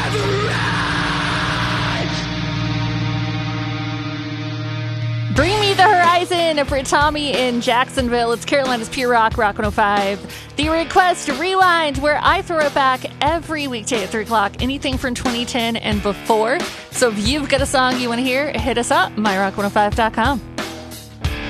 Bring me the horizon for Tommy in Jacksonville. It's Carolina's Pure Rock, Rock 105. The Request Rewind, where I throw it back every weekday at 3 o'clock, anything from 2010 and before. So if you've got a song you want to hear, hit us up, myrock105.com.